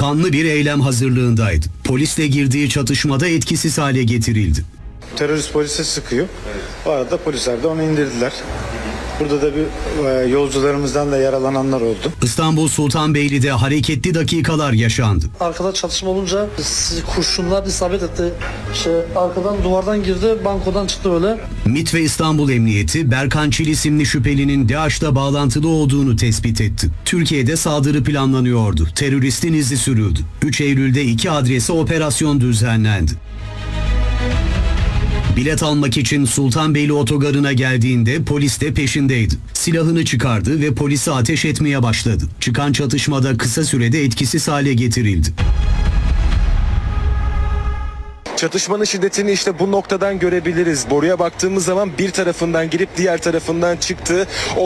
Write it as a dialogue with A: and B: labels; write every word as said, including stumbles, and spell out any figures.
A: kanlı bir eylem hazırlığındaydı. Polisle girdiği çatışmada etkisiz hale getirildi.
B: Terörist polise sıkıyor. O arada polisler de onu indirdiler. Burada da bir e, yolcularımızdan da yaralananlar oldu.
A: İstanbul Sultanbeyli'de hareketli dakikalar yaşandı.
C: Arkada çatışma olunca kurşunlar isabet etti. İşte arkadan duvardan girdi, bankodan çıktı öyle.
A: MİT ve İstanbul Emniyeti, Berkan Çil isimli şüphelinin DAEŞ'la bağlantılı olduğunu tespit etti. Türkiye'de saldırı planlanıyordu. Teröristin izi sürüldü. üç Eylül'de iki adrese operasyon düzenlendi. Bilet almak için Sultanbeyli otogarına geldiğinde polis de peşindeydi. Silahını çıkardı ve polise ateş etmeye başladı. Çıkan çatışmada kısa sürede etkisiz hale getirildi.
D: Çatışmanın şiddetini işte bu noktadan görebiliriz. Boruya baktığımız zaman bir tarafından girip diğer tarafından çıktı.